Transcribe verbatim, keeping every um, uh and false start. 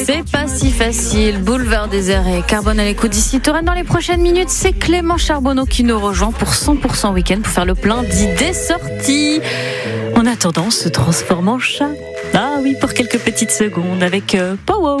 C'est pas si facile. Boulevard désert et Carbone à l'écoute d'ici Touraine. Dans les prochaines minutes, c'est Clément Charbonneau qui nous rejoint pour cent pour cent week-end pour faire le plein d'idées sorties. En attendant, se transforme en chat. Ah oui, pour quelques petites secondes avec euh, Powo.